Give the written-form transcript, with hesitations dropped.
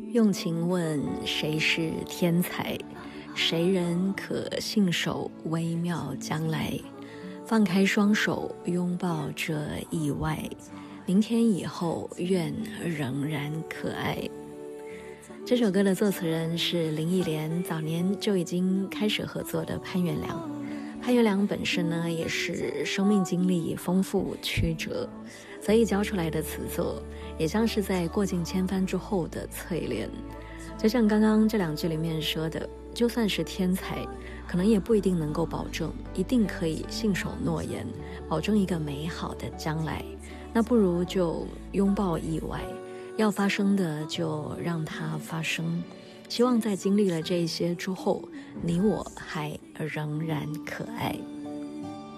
用情问谁是天才，谁人可信守微妙将来？放开双手，拥抱这意外，明天以后愿仍然可爱。这首歌的作词人是林忆莲，早年就已经开始合作的潘源良。潘源良本身呢，也是生命经历丰富曲折，所以教出来的词作也像是在过尽千帆之后的淬炼。就像刚刚这两句里面说的，就算是天才，可能也不一定能够保证一定可以信守诺言，保证一个美好的将来。那不如就拥抱意外，要发生的就让它发生。希望在经历了这一些之后，你我还仍然可爱。